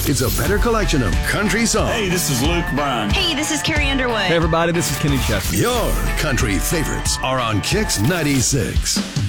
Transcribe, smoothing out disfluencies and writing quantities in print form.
It's a better collection of country songs. Hey, this is Luke Bryan. Hey, this is Carrie Underwood. Hey, everybody, this is Kenny Chesney. Your country favorites are on Kix 96.